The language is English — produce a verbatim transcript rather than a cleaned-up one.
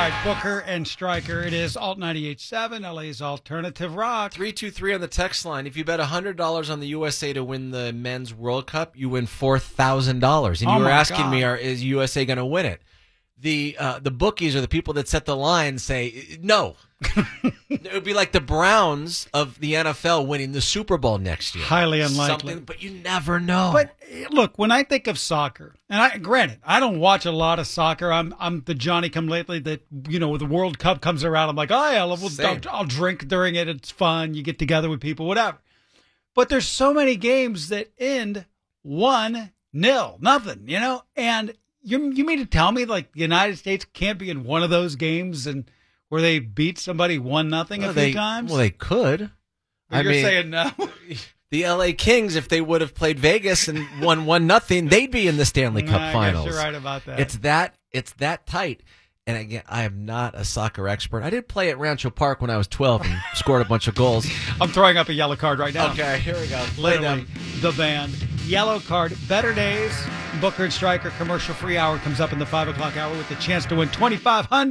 right, Booker and Stryker. It is Alt ninety-eight point seven, L A's Alternative Rock. three two three on the text line. If you bet one hundred dollars on the U S A to win the Men's World Cup, you win four thousand dollars. And Oh you were my asking God. me, are, is U S A going to win it? The uh, the bookies or the people that set the line say, no. It would be like the Browns of the N F L winning the Super Bowl next year. Highly unlikely. Something, but you never know. But eh, look, when I think of soccer, and I granted, I don't watch a lot of soccer. I'm I'm the Johnny come lately that, you know, when the World Cup comes around, I'm like, oh yeah, I'll, Same. I'll, I'll drink during it. It's fun. You get together with people, whatever. But there's so many games that end one nil, nothing, you know. And you you mean to tell me like the United States can't be in one of those games and where they beat somebody one nothing well, a few they, times? Well, they could. But I you're mean, saying no. the L A Kings, if they would have played Vegas and won one nothing, they'd be in the Stanley Cup Nah, I Finals. guess you're right about that. It's that it's that tight. And again, I am not a soccer expert. I did play at Rancho Park when I was twelve and scored a bunch of goals. I'm throwing up a yellow card right now. Okay, here we go. Play Literally, them. the band. Yellow card. Better Days. Booker and Stryker commercial free hour comes up in the five o'clock hour with the chance to win twenty-five hundred dollars.